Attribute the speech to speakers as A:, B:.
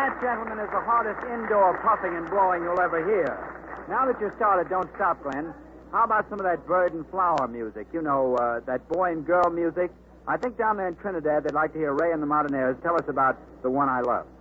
A: that, gentlemen, is the hardest indoor puffing and blowing you'll ever hear. Now that you're started, don't stop, Glenn. How about some of that bird and flower music? You know, that boy and girl music? I think down there in Trinidad they'd like to hear Ray and the Martinez tell us about The One I Love.